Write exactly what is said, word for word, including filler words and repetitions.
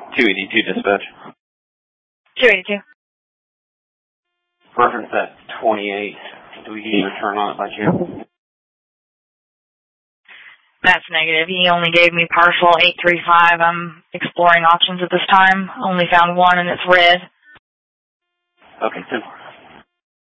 two eighty-two dispatch. two eighty-two. Reference at twenty-eight. Do we get a return on it by chance? That's negative. He only gave me partial eight three five. I'm exploring options at this time. Only found one and it's red. Okay, ten four.